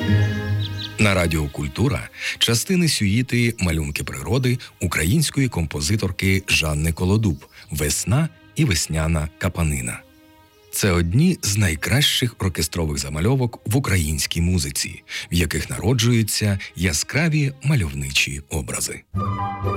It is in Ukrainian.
На Радіо Культура частини сюїти «Малюнки природи» української композиторки Жанни Колодуб «Весна і весняна капанина». Це одні з найкращих оркестрових замальовок в українській музиці, в яких народжуються яскраві мальовничі образи.